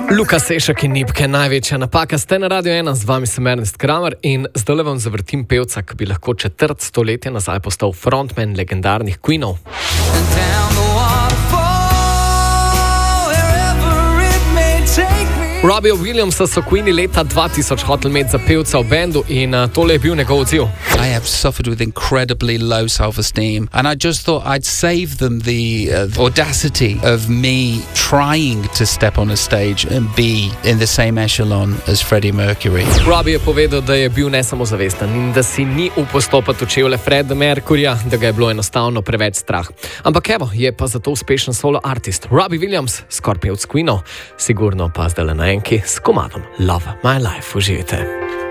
Luka Sešak in Nipke, največja napaka. Ste na Radio 1, z vami sem Ernest Kramer in zdaj vam zavrtim pevca, ki bi lahko četrt stoletja nazaj postal frontman legendarnih Queenov. Robbie Williamsa so Queeni leta 2000 hoteli imeti za pevca v bendu in tole je bil njegov odziv. I have suffered with incredibly low self-esteem and I just thought I'd save them the audacity of me trying to step on a stage and be in the same echelon as Freddie Mercury. Robbie je povedal, da je bil nesamozavesten in da si ni upal stopati v čevlje Freddie Mercuryja, da ga je bilo enostavno preveč strah. Ampak evo, je pa zato uspešen solo artist. Robbie Williams, skoraj pevc Queenov, sigurno pa zdaj le na enki s komadom Love My Life. Uživajte.